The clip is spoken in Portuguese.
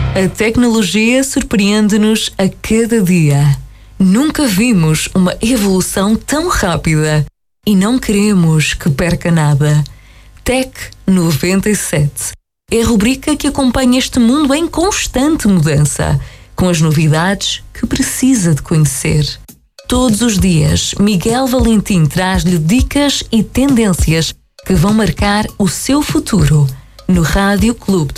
A tecnologia surpreende-nos a cada dia. Nunca vimos uma evolução tão rápida e não queremos que perca nada. Tech 97 é a rubrica que acompanha este mundo em constante mudança, com as novidades que precisa de conhecer. Todos os dias, Miguel Valentim traz-lhe dicas e tendências que vão marcar o seu futuro no Rádio Clube de